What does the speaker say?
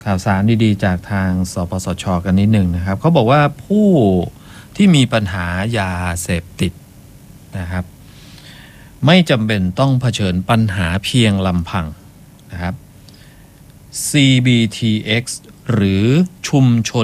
ข่าวสารดีๆจากทางสปสชกันนิดหนึ่งนะครับเขาบอกว่าผู้ที่มีปัญหายาเสพติดนะครับไม่จำเป็นต้องเผชิญปัญหาเพียงลำพังนะครับ CBTX หรือชุมชน